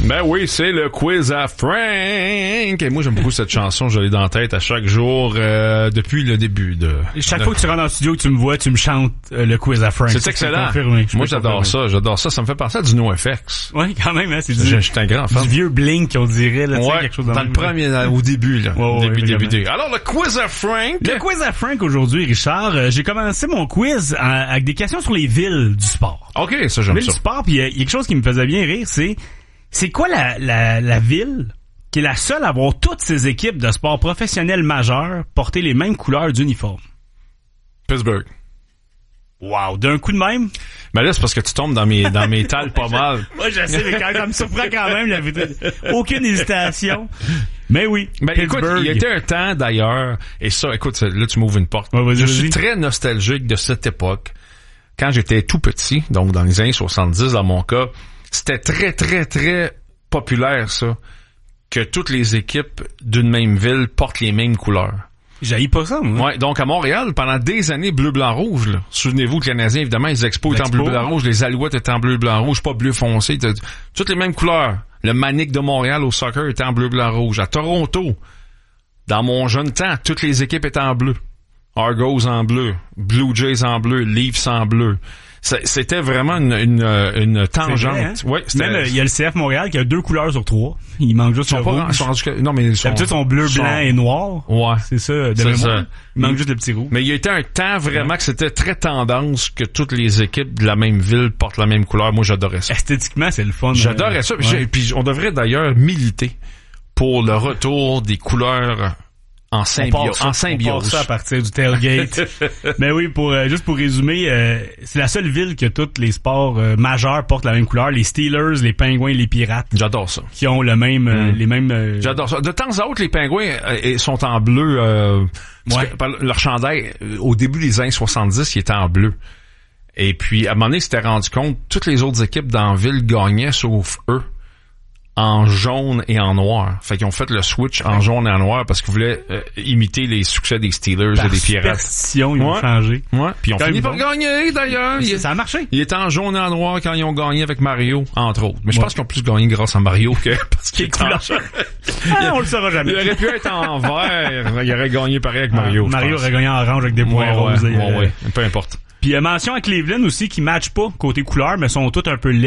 Ben oui, c'est le quiz à Frank. Et moi, j'aime beaucoup cette chanson. Je l'ai dans la tête à chaque jour depuis le début de... Chaque fois que tu rentres dans le studio, que tu me vois, tu me chantes le quiz à Frank. C'est excellent. Moi, j'adore ça. Ça me fait penser à du NoFX. Oui, quand même, hein. C'est je suis un grand fan. Du vieux Blink, on dirait, là, ouais, quelque chose dans le premier, au début, là. Début. Alors, le quiz à Frank. Le quiz à Frank aujourd'hui, Richard. J'ai commencé mon quiz avec des questions sur les villes du sport. OK, ça, j'aime ça. Villes du sport, puis il y a quelque chose qui me faisait bien rire, c'est quoi la ville qui est la seule à avoir toutes ses équipes de sport professionnels majeurs porter les mêmes couleurs d'uniforme? Pittsburgh. Wow, d'un coup de même? Ben là, c'est parce que tu tombes dans mes tales pas mal. Moi, je sais, mais ça me surprend quand même, il y avait aucune hésitation. Mais oui, ben, écoute, il y a été un temps d'ailleurs, et ça, écoute, là, tu m'ouvres une porte. Ouais, je suis très nostalgique de cette époque. Quand j'étais tout petit, donc dans les années 70, dans mon cas, c'était très, très, très populaire, ça, que toutes les équipes d'une même ville portent les mêmes couleurs. J'haïs pas ça, moi. Ouais, donc à Montréal, pendant des années, bleu, blanc, rouge, là. Souvenez-vous que les Canadiens, évidemment, les Expos étaient en bleu, blanc, rouge, les Alouettes étaient en bleu, blanc, rouge, pas bleu foncé, toutes les mêmes couleurs. Le Manic de Montréal au soccer était en bleu, blanc, rouge. À Toronto, dans mon jeune temps, toutes les équipes étaient en bleu. Argos en bleu, Blue Jays en bleu, Leafs en bleu. C'était vraiment une tangente. Vrai, hein? Ouais, même il y a le CF Montréal qui a 2 couleurs sur 3. Il manque juste le rouge. Non, mais d'habitude sont bleu, blanc et noir. Ouais. C'est ça. C'est ça. Il manque juste le petit rouge. Mais il y a été un temps vraiment que c'était très tendance que toutes les équipes de la même ville portent la même couleur. Moi, j'adorais ça. Esthétiquement, c'est le fun. J'adorais ça. Ouais. Puis on devrait d'ailleurs militer pour le retour des couleurs en symbiose. On part ça à partir du tailgate. Mais oui, juste pour résumer, c'est la seule ville que tous les sports majeurs portent la même couleur. Les Steelers, les Pingouins, les Pirates. J'adore ça. Qui ont les mêmes. J'adore ça. De temps à autre, les Pingouins sont en bleu. Leur chandail, au début des années 70, il était en bleu. Et puis, à un moment donné, ils s'étaient rendu compte, toutes les autres équipes dans la ville gagnaient, sauf eux, en jaune et en noir. Fait qu'ils ont fait le switch en jaune et en noir parce qu'ils voulaient imiter les succès des Steelers et des Pirates. Superstition, ils ont changé. Ouais. Puis ils ont fini par gagner, d'ailleurs. Ça a marché. Il était en jaune et en noir quand ils ont gagné avec Mario, entre autres. Mais je pense qu'ils ont plus gagné grâce à Mario que parce qu'il était en jaune. On le saura jamais. Il aurait pu être en vert. Il aurait gagné pareil avec Mario. Mario aurait gagné en orange avec des points roses. Ouais. Peu importe. Puis mention à Cleveland aussi qui match pas côté couleur, mais sont tous un peu laids.